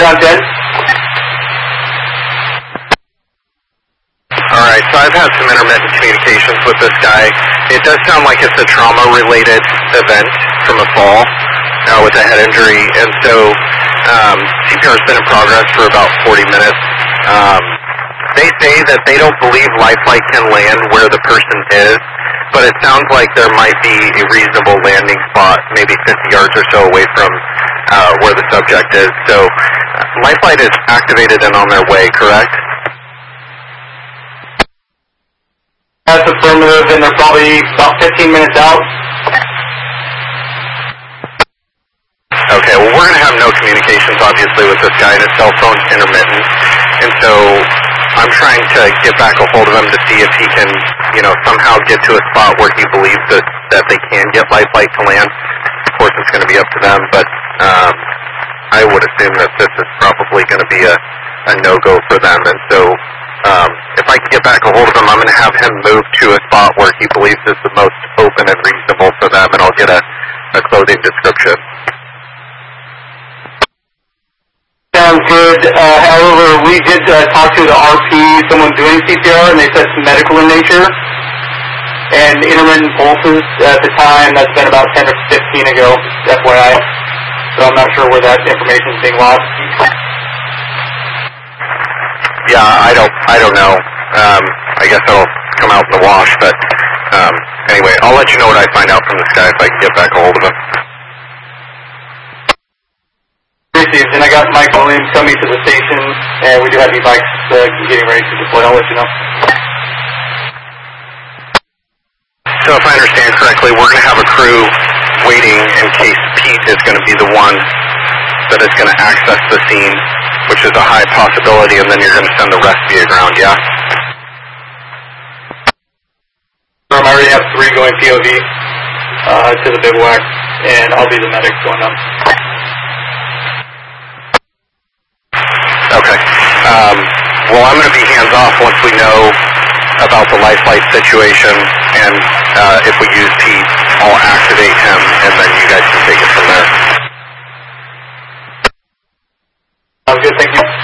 on 10. Alright, so I've had some intermittent communications with this guy. It does sound like it's a trauma-related event from a fall with a head injury, and so CPR has been in progress for about 40 minutes. They say that they don't believe Lifelight can land where the person is, but it sounds like there might be a reasonable landing spot, maybe 50 yards or so away from where the subject is. So Lifelight is activated and on their way, correct? That's affirmative, and they're probably about 15 minutes out. Okay, well, we're going to have no communications, obviously, with this guy, and his cell phone's intermittent. And so I'm trying to get back a hold of him to see if he can, somehow get to a spot where he believes that they can get Lifelight to land. Of course, it's going to be up to them, but I would assume that this is probably going to be a no-go for them. And so if I can get back a hold of him, I'm going to have him move to a spot where he believes is the most open and reasonable for them, and I'll get a clothing description. Sounds good. However, we did talk to the RP, someone doing CPR, and they said it's medical in nature. And intermittent pulses at the time, that's been about 10 or 15 ago, FYI. So I'm not sure where that information is being lost. Yeah, I don't know. I guess it'll come out in the wash, but anyway, I'll let you know what I find out from this guy if I can get back a hold of him. Received, and I got Mike Williams coming to the station, and we do have e-bikes getting ready to deploy. I'll let you know. So if I understand correctly, we're going to have a crew waiting in case Pete is going to be the one that is going to access the scene, which is a high possibility, and then you're going to send the rest via ground, yeah? I already have 3 going POV to the bivouac, and I'll be the medic going up. Okay. Well, I'm going to be hands-off once we know about the Lifelight situation, and if we use Pete, I'll activate him, and then you guys can take it from there. Sounds good, thank you.